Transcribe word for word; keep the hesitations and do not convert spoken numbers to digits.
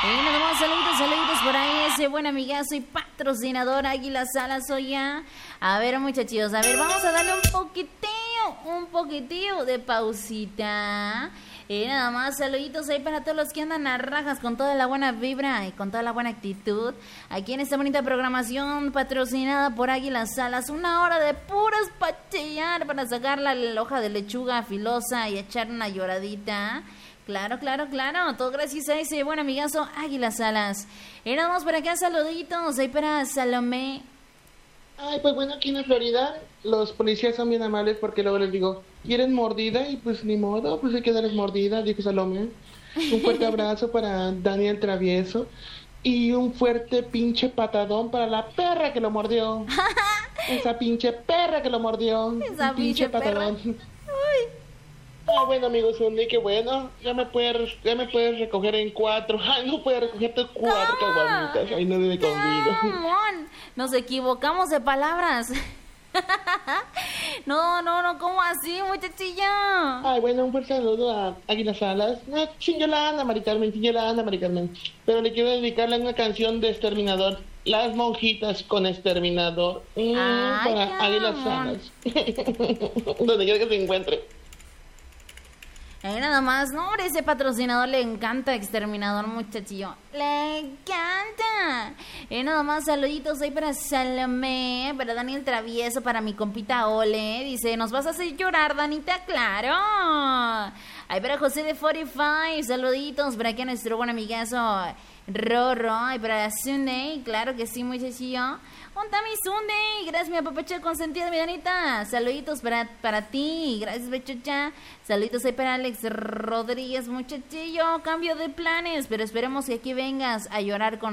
Y nos vamos, saluditos, saluditos por ahí, ese buen amigazo y patrocinador Águila Salas Soya. A ver, muchachos, a ver, vamos a darle un poquitillo, un poquitillo de pausita. Y nada más, saluditos ahí para todos los que andan a rajas con toda la buena vibra y con toda la buena actitud. Aquí en esta bonita programación patrocinada por Águila Salas. Una hora de puras pachillar para sacar la hoja de lechuga filosa y echar una lloradita. Claro, claro, claro. Todo gracias a ese buen amigazo Águila Salas. Y nada más por acá, saluditos ahí para Salomé. Ay, pues bueno, aquí en la Florida los policías son bien amables porque luego les digo, ¿quieren mordida? Y pues ni modo, pues hay que darles mordida, dijo Salomé. Un fuerte abrazo para Daniel Travieso y un fuerte pinche patadón para la perra que lo mordió. Esa pinche perra que lo mordió. Esa pinche patadón. Uy. Ah, bueno, amigos, Zuli, qué bueno. Ya me puedes, ya me puedes recoger en cuatro. Ay, no puedes recogerte cuatro caguamitas. Ay, no le convido. Nos equivocamos de palabras. No, no, no, ¿cómo así, muchachilla? Ay, bueno, un fuerte saludo a Águila Salas. No, sin Yolanda, Mari Carmen, sin Yolanda, Mari Carmen. Pero le quiero dedicarle una canción de Exterminador. Las monjitas con Exterminador. Mm, Ay, para Águila Salas. Donde quiera que se encuentre. Eh, nada más, no, hombre, ese patrocinador le encanta Exterminador, muchachillo. Le encanta. Eh, nada más, saluditos ahí para Salomé, para Daniel Travieso, para mi compita Ole. Dice, ¿nos vas a hacer llorar, Danita? ¡Claro! Ahí para José de cuarenta y cinco, saluditos para aquí a nuestro buen amigazo Rorro. Y para Sunday, claro que sí, muchachillo. Ponta mi Sunday, gracias mi apapacha consentida, mi Danita. Saluditos para, para ti, gracias Bechucha. Saluditos ahí para Alex Rodríguez, muchachillo. Cambio de planes, pero esperemos que aquí vengas a llorar con